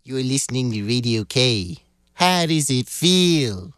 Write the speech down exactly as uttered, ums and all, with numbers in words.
You're listening to Radio K. How does it feel?